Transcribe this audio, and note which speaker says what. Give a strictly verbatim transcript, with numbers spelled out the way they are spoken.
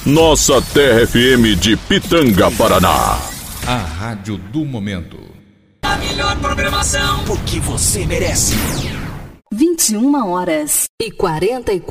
Speaker 1: Nossa Terra F M de Pitanga, Paraná.
Speaker 2: A rádio do momento.
Speaker 3: A melhor programação, porque você merece.
Speaker 4: vinte e uma horas e quarenta e quatro